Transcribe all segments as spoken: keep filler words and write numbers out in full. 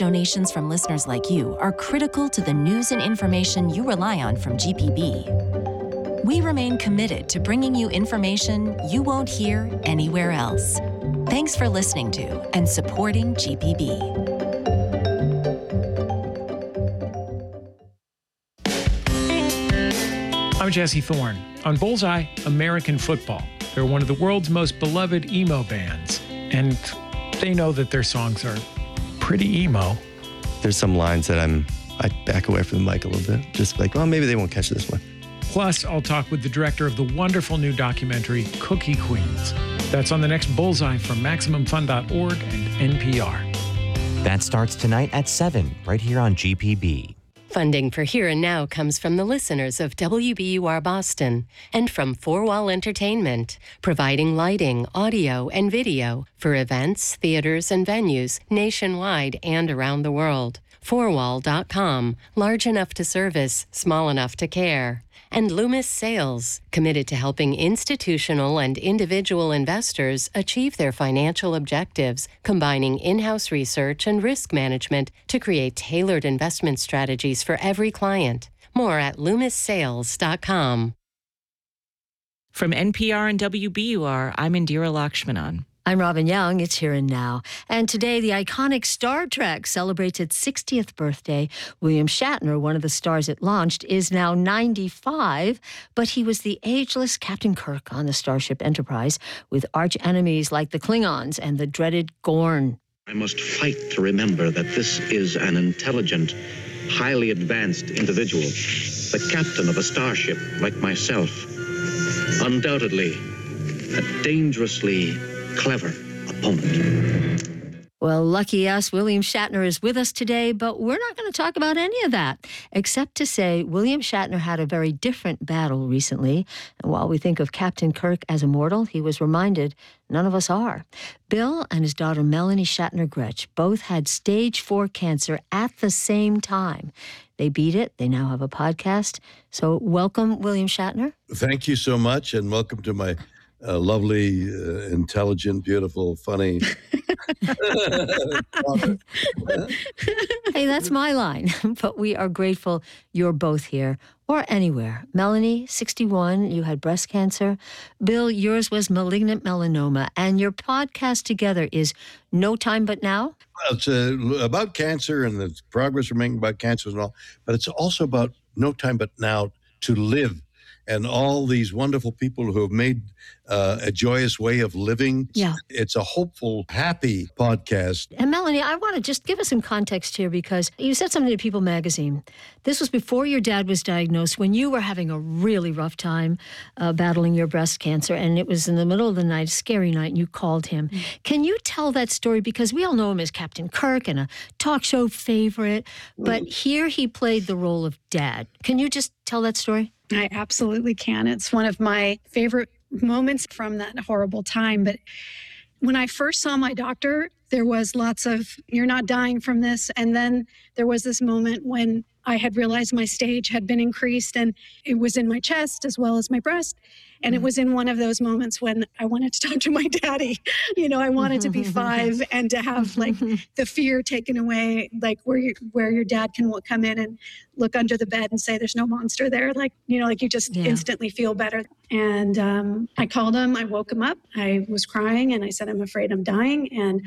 donations from listeners like you are critical to the news and information you rely on from G P B. We remain committed to bringing you information you won't hear anywhere else. Thanks for listening to and supporting G P B. I'm Jesse Thorne. On Bullseye, American football. They're one of the world's most beloved emo bands, and they know that their songs are pretty emo. There's some lines that I'm, I back away from the mic a little bit, just like, well, maybe they won't catch this one. Plus, I'll talk with the director of the wonderful new documentary, Cookie Queens. That's on the next Bullseye from Maximum Fun dot org and N P R. That starts tonight at seven, right here on G P B. Funding for Here and Now comes from the listeners of W B U R Boston and from Four Wall Entertainment, providing lighting, audio, and video for events, theaters, and venues nationwide and around the world. four wall dot com, large enough to service, small enough to care. And Loomis Sales, committed to helping institutional and individual investors achieve their financial objectives, combining in-house research and risk management to create tailored investment strategies for every client. More at loomis sales dot com. From N P R and W B U R, I'm Indira Lakshmanan. I'm Robin Young. It's Here and Now. And today, the iconic Star Trek celebrates its sixtieth birthday. William Shatner, one of the stars it launched, is now ninety-five, but he was the ageless Captain Kirk on the Starship Enterprise, with arch enemies like the Klingons and the dreaded Gorn. I must fight to remember that this is an intelligent, highly advanced individual, the captain of a starship like myself. Undoubtedly, a dangerously clever opponent. Well, lucky us, William Shatner is with us today, but we're not going to talk about any of that, except to say William Shatner had a very different battle recently. And while we think of Captain Kirk as immortal, he was reminded none of us are. Bill and his daughter Melanie Shatner-Gretsch both had stage four cancer at the same time. They beat it. They now have a podcast. So welcome, William Shatner. Thank you so much, and welcome to my Uh, lovely, uh, intelligent, beautiful, funny. Hey, that's my line. But we are grateful you're both here, or anywhere. Melanie, sixty-one, you had breast cancer. Bill, yours was malignant melanoma. And your podcast together is No Time But Now? Well, it's uh, about cancer and the progress we're making about cancer and all, but it's also about no time but now to live. And all these wonderful people who have made uh, a joyous way of living. Yeah. It's a hopeful, happy podcast. And Melanie, I want to just give us some context here because you said something to People magazine. This was before your dad was diagnosed, when you were having a really rough time uh, battling your breast cancer. And it was in the middle of the night, a scary night, and you called him. Mm. Can you tell that story? Because we all know him as Captain Kirk and a talk show favorite. But mm. here he played the role of dad. Can you just tell that story? I absolutely can. It's one of my favorite moments from that horrible time. But when I first saw my doctor, there was lots of, you're not dying from this. And then there was this moment when I had realized my stage had been increased, and it was in my chest as well as my breast. And it was in one of those moments when I wanted to talk to my daddy. You know, I wanted to be five and to have like the fear taken away, like where you, where your dad can come in and look under the bed and say, there's no monster there. Like, you know, like you just yeah. instantly feel better. And um, I called him, I woke him up. I was crying and I said, I'm afraid I'm dying. And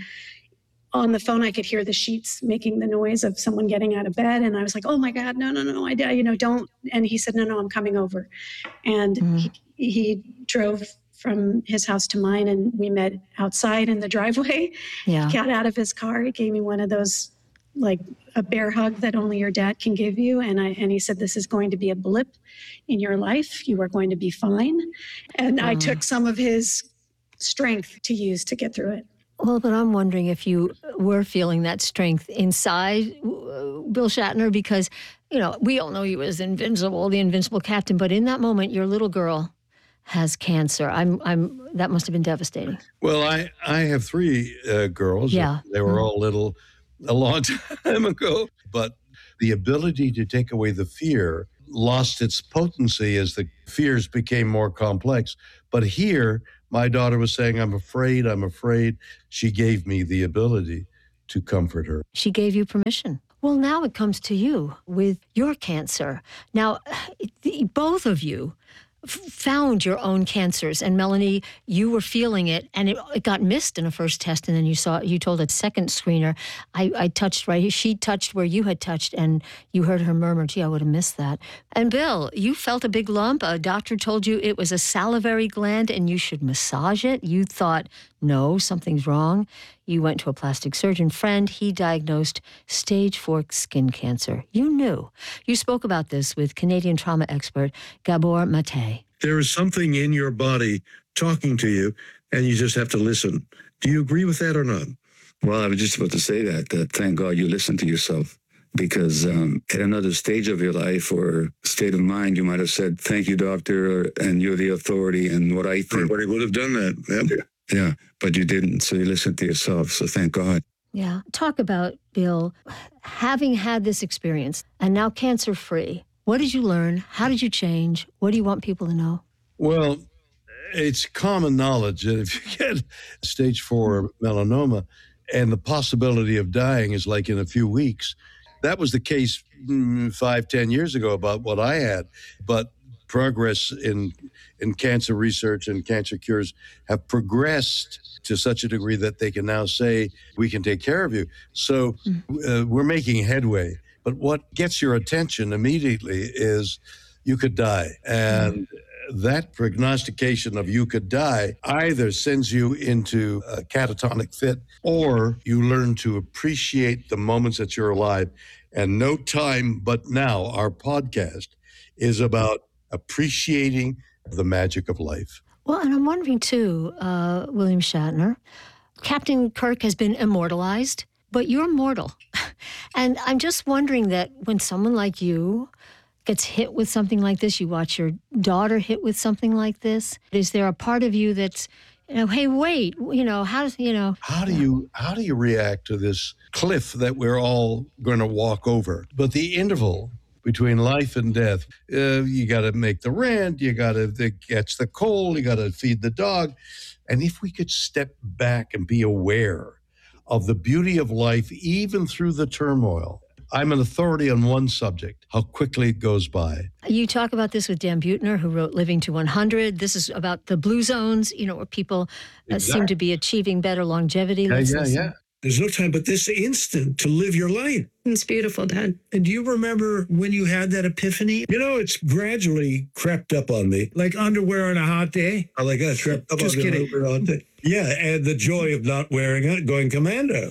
on the phone, I could hear the sheets making the noise of someone getting out of bed. And I was like, oh my God, no, no, no, I, you know, don't. And he said, no, no, I'm coming over. And mm. he, he drove from his house to mine, and we met outside in the driveway. Yeah. He got out of his car. He gave me one of those, like a bear hug that only your dad can give you. And I, and he said, this is going to be a blip in your life. You are going to be fine. And mm. I took some of his strength to use to get through it. Well, but I'm wondering if you were feeling that strength inside Bill Shatner, because, you know, we all know he was invincible, the invincible captain, but in that moment, your little girl has cancer. I'm, I'm, that must have been devastating. Well, I, I have three uh, girls. Yeah. They were all little a long time ago, but the ability to take away the fear lost its potency as the fears became more complex. But here, my daughter was saying, I'm afraid, I'm afraid. She gave me the ability to comfort her. She gave you permission. Well, now it comes to you with your cancer. Now, both of you found your own cancers, and Melanie, you were feeling it, and it, it got missed in a first test, and then you saw you told a second screener, I, I touched right here. She touched where you had touched, and you heard her murmur, gee, I would have missed that. And Bill, you felt a big lump. A doctor told you it was a salivary gland and you should massage it. You thought, no, something's wrong. You went to a plastic surgeon friend. He diagnosed stage four skin cancer. You knew. You spoke about this with Canadian trauma expert Gabor Mate. There is something in your body talking to you, and you just have to listen. Do you agree with that or not? Well, I was just about to say that, that thank God you listen to yourself. Because um, at another stage of your life or state of mind, you might have said, thank you, doctor, and you're the authority, and what I think. Everybody would have done that. Yep. Yeah, but you didn't, so you listened to yourself, so thank God. Yeah. Talk about, Bill, having had this experience and now cancer-free. What did you learn? How did you change? What do you want people to know? Well, it's common knowledge that if you get stage four melanoma and the possibility of dying is like in a few weeks, that was the case five, ten years ago about what I had. But progress in in cancer research and cancer cures have progressed to such a degree that they can now say, we can take care of you. So uh, we're making headway. But what gets your attention immediately is you could die. And that prognostication of you could die either sends you into a catatonic fit or you learn to appreciate the moments that you're alive. And No Time But Now, our podcast, is about appreciating the magic of life. Well, and I'm wondering too, uh, William Shatner, Captain Kirk has been immortalized, but you're mortal. And I'm just wondering that when someone like you gets hit with something like this, you watch your daughter hit with something like this, is there a part of you that's, you know, hey, wait, you know, how does, you know. How do you, how do you react to this cliff that we're all going to walk over? But the interval between life and death, uh, you got to make the rent, you got to catch the cold, you got to feed the dog. And if we could step back and be aware of the beauty of life, even through the turmoil. I'm an authority on one subject, how quickly it goes by. You talk about this with Dan Buettner, who wrote Living to one hundred. This is about the blue zones, you know, where people uh, exactly. seem to be achieving better longevity. Yeah, Let's yeah, listen. yeah. There's no time but this instant to live your life. It's beautiful, Dad. And do you remember when you had that epiphany? You know, it's gradually crept up on me. Like underwear on a hot day. I like that. Crept up Just on kidding. Me on day. Yeah, and the joy of not wearing it, going commando.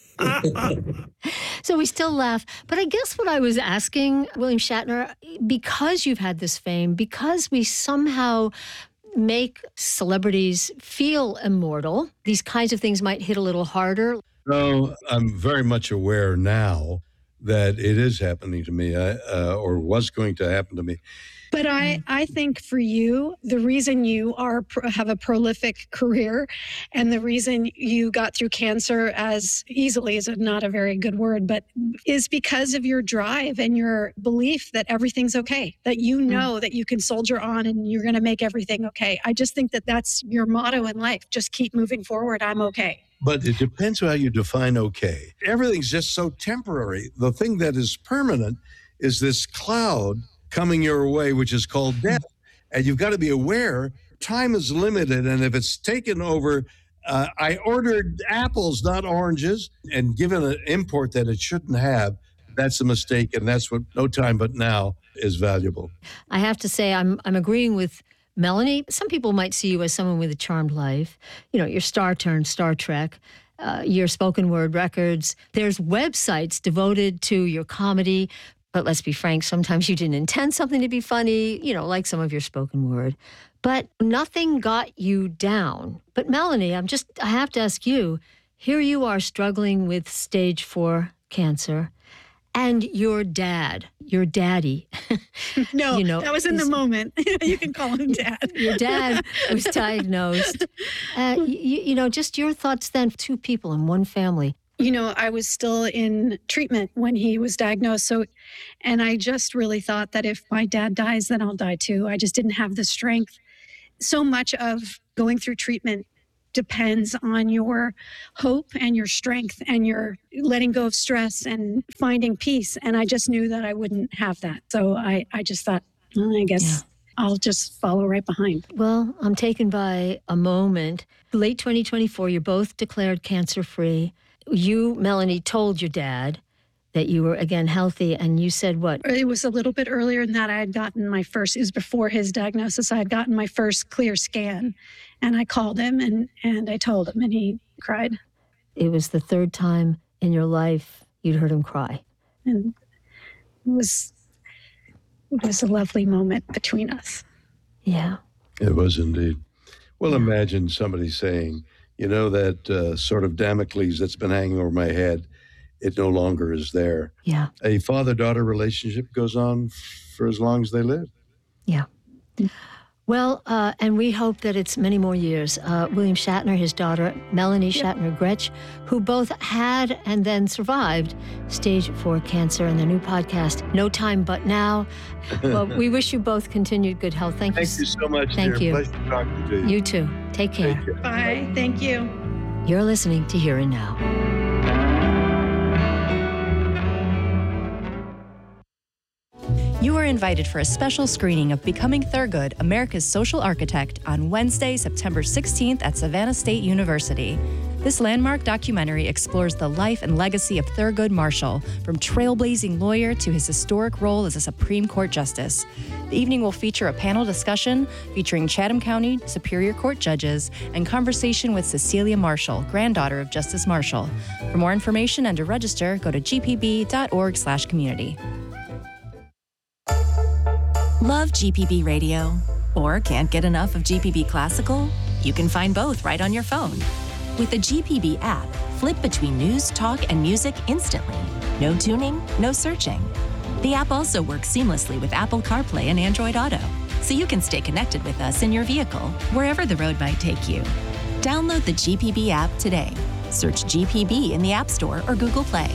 So we still laugh. But I guess what I was asking, William Shatner, because you've had this fame, because we somehow make celebrities feel immortal, these kinds of things might hit a little harder. No, I'm very much aware now that it is happening to me, uh, uh, or was going to happen to me. But I, I think for you, the reason you are have a prolific career and the reason you got through cancer as easily is not a very good word, but is because of your drive and your belief that everything's okay, that you know mm. that you can soldier on and you're going to make everything okay. I just think that that's your motto in life. Just keep moving forward. I'm okay. But it depends on how you define okay. Everything's just so temporary. The thing that is permanent is this cloud coming your way, which is called death. And you've got to be aware time is limited. And if it's taken over, uh, I ordered apples, not oranges, and given an import that it shouldn't have, that's a mistake. And that's what No Time But Now is valuable. I have to say, I'm I'm agreeing with Melanie. Some people might see you as someone with a charmed life. You know, your star turned Star Trek, uh, your spoken word records. There's websites devoted to your comedy. But let's be frank, sometimes you didn't intend something to be funny, you know, like some of your spoken word. But nothing got you down. But Melanie, I'm just, I have to ask you, here you are struggling with stage four cancer, and your dad, your daddy. No, you know, that was in the moment. You can call him Dad. Your dad was diagnosed. Uh, you, you know, just your thoughts then, two people in one family. You know, I was still in treatment when he was diagnosed. So, and I just really thought that if my dad dies, then I'll die too. I just didn't have the strength. So much of going through treatment depends on your hope and your strength and your letting go of stress and finding peace. And I just knew that I wouldn't have that. So I, I just thought, well, I guess yeah. I'll just follow right behind. Well, I'm taken by a moment. Late twenty twenty-four, you're both declared cancer-free. You, Melanie, told your dad that you were, again, healthy, and you said what? It was a little bit earlier than that. I had gotten my first, it was before his diagnosis, I had gotten my first clear scan. And I called him and, and I told him, and he cried. It was the third time in your life you'd heard him cry. And it was, it was a lovely moment between us. Yeah. It was indeed. Well, yeah. Imagine somebody saying, you know, that uh, sort of Damocles that's been hanging over my head, it no longer is there. Yeah. A father-daughter relationship goes on for as long as they live. Yeah. Well, uh, and we hope that it's many more years. Uh, William Shatner, his daughter, Melanie Shatner Gretsch, who both had and then survived stage four cancer, and their new podcast, No Time But Now. Well, we wish you both continued good health. Thank, Thank you. Thank you so much. Thank dear. you. Pleasure talking to you. You too. Take care. Take care. Bye. Thank you. You're listening to Here and Now. You are invited for a special screening of Becoming Thurgood, America's Social Architect, on Wednesday, September sixteenth at Savannah State University. This landmark documentary explores the life and legacy of Thurgood Marshall, from trailblazing lawyer to his historic role as a Supreme Court justice. The evening will feature a panel discussion featuring Chatham County Superior Court judges and conversation with Cecilia Marshall, granddaughter of Justice Marshall. For more information and to register, go to g p b dot org slash community. Love G P B Radio? Or can't get enough of G P B Classical? You can find both right on your phone. With the G P B app, flip between news, talk, and music instantly. No tuning, no searching. The app also works seamlessly with Apple CarPlay and Android Auto, so you can stay connected with us in your vehicle, wherever the road might take you. Download the G P B app today. Search G P B in the App Store or Google Play.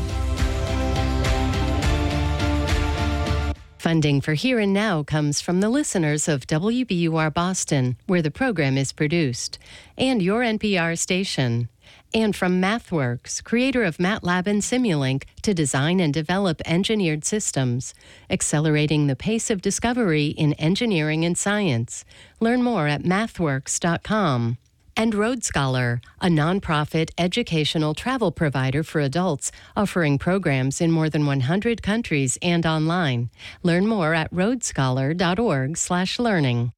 Funding for Here and Now comes from the listeners of W B U R Boston, where the program is produced, and your N P R station. And from MathWorks, creator of MATLAB and Simulink, to design and develop engineered systems, accelerating the pace of discovery in engineering and science. Learn more at mathworks dot com. And Road Scholar, a nonprofit educational travel provider for adults, offering programs in more than one hundred countries and online. Learn more at road scholar dot org slash learning.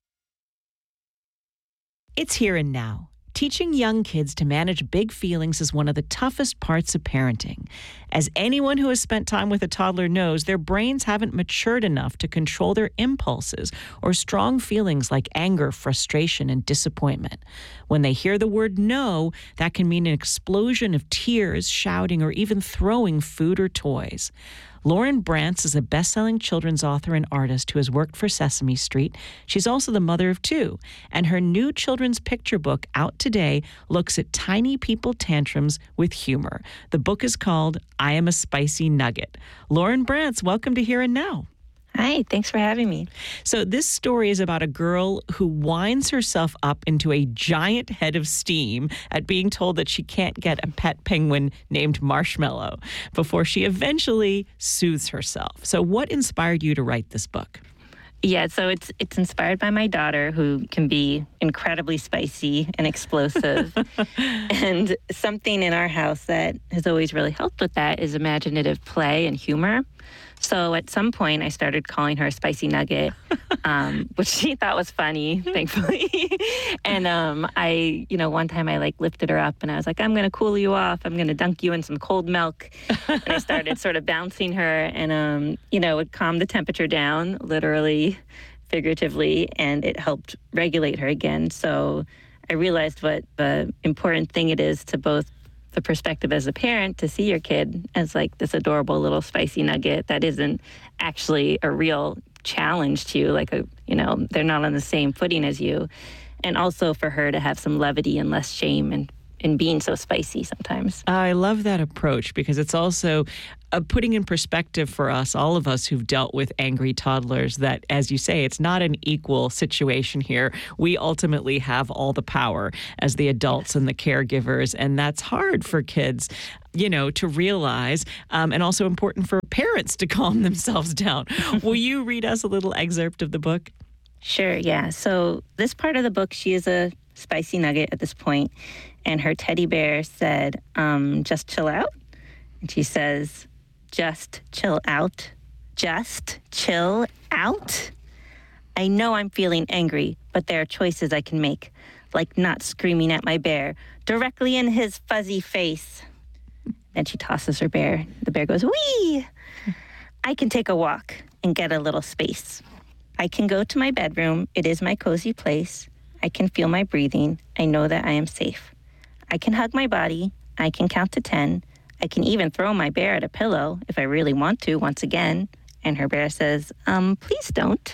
It's Here and Now. Teaching young kids to manage big feelings is one of the toughest parts of parenting. As anyone who has spent time with a toddler knows, their brains haven't matured enough to control their impulses or strong feelings like anger, frustration, and disappointment. When they hear the word no, that can mean an explosion of tears, shouting, or even throwing food or toys. Lauren Brantz is a best-selling children's author and artist who has worked for Sesame Street. She's also the mother of two, and her new children's picture book, out today, looks at tiny people tantrums with humor. The book is called I Am a Spicy Nugget. Lauren Brantz, welcome to Here and Now. Hi, thanks for having me. So this story is about a girl who winds herself up into a giant head of steam at being told that she can't get a pet penguin named Marshmallow before she eventually soothes herself. So what inspired you to write this book? Yeah, so it's it's inspired by my daughter, who can be incredibly spicy and explosive. And something in our house that has always really helped with that is imaginative play and humor. So at some point, I started calling her a spicy nugget, um, which she thought was funny, thankfully. And um, I, you know, one time I like lifted her up and I was like, I'm going to cool you off. I'm going to dunk you in some cold milk. And I started sort of bouncing her and, um, you know, it calmed the temperature down, literally, figuratively, and it helped regulate her again. So I realized what the important thing it is to both the perspective as a parent to see your kid as like this adorable little spicy nugget that isn't actually a real challenge to you, like a, you know, they're not on the same footing as you. And also for her to have some levity and less shame and in being so spicy sometimes. I love that approach because it's also uh, putting in perspective for us, all of us who've dealt with angry toddlers, that, as you say, it's not an equal situation here. We ultimately have all the power as the adults and the caregivers, and that's hard for kids, you know, to realize, um, and also important for parents to calm themselves down. Will you read us a little excerpt of the book? Sure, yeah. So this part of the book, she is a spicy nugget at this point, and her teddy bear said, um, just chill out. And she says, just chill out. Just chill out. I know I'm feeling angry, but there are choices I can make, like not screaming at my bear directly in his fuzzy face. Then she tosses her bear. The bear goes, wee! I can take a walk and get a little space. I can go to my bedroom. It is my cozy place. I can feel my breathing. I know that I am safe. I can hug my body. I can count to ten. I can even throw my bear at a pillow if I really want to once again. And her bear says, um, please don't.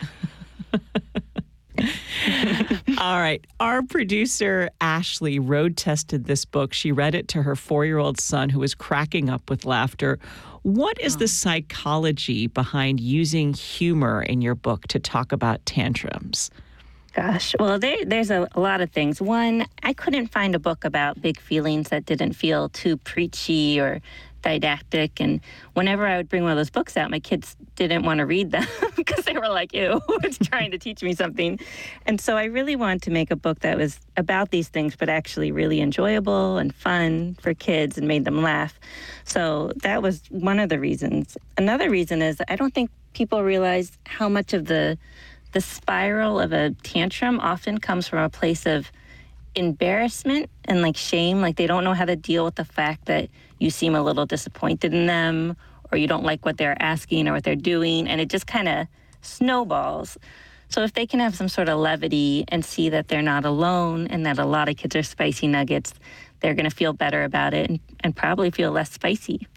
All right. Our producer, Ashley, road tested this book. She read it to her four-year-old son who was cracking up with laughter. What is the psychology behind using humor in your book to talk about tantrums? Gosh, well, there, there's a, a lot of things. One, I couldn't find a book about big feelings that didn't feel too preachy or didactic. And whenever I would bring one of those books out, my kids didn't want to read them because they were like, ew, it's trying to teach me something. And so I really wanted to make a book that was about these things, but actually really enjoyable and fun for kids and made them laugh. So that was one of the reasons. Another reason is I don't think people realize how much of the the spiral of a tantrum often comes from a place of embarrassment and like shame. Like they don't know how to deal with the fact that you seem a little disappointed in them or you don't like what they're asking or what they're doing. And it just kind of snowballs. So if they can have some sort of levity and see that they're not alone and that a lot of kids are spicy nuggets, they're going to feel better about it and, and probably feel less spicy.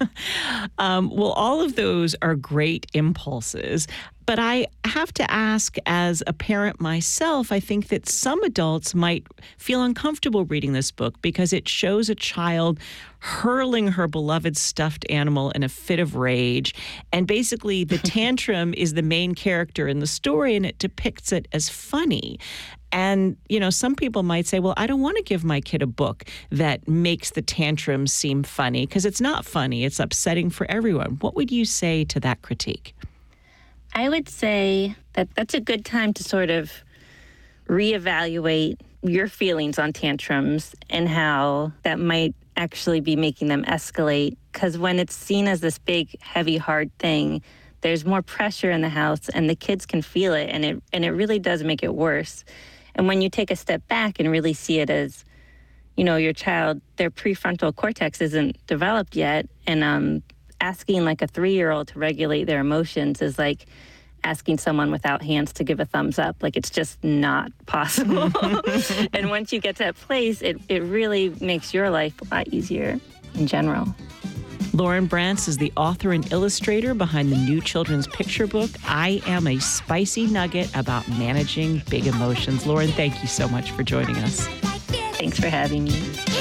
um, well, all of those are great impulses. But I have to ask, as a parent myself, I think that some adults might feel uncomfortable reading this book because it shows a child hurling her beloved stuffed animal in a fit of rage. And basically, the tantrum is the main character in the story, and it depicts it as funny. And, you know, some people might say, well, I don't want to give my kid a book that makes the tantrum seem funny because it's not funny. It's upsetting for everyone. What would you say to that critique? I would say that that's a good time to sort of reevaluate your feelings on tantrums and how that might actually be making them escalate. Because when it's seen as this big, heavy, hard thing, there's more pressure in the house and the kids can feel it, and it and it really does make it worse. And when you take a step back and really see it as, you know, your child, their prefrontal cortex isn't developed yet, and um, asking like a three-year-old to regulate their emotions is like asking someone without hands to give a thumbs up. Like, it's just not possible. And once you get to that place, it, it really makes your life a lot easier in general. Lauren Brantz is the author and illustrator behind the new children's picture book, I Am a Spicy Nugget, about managing big emotions. Lauren, thank you so much for joining us. Thanks for having me.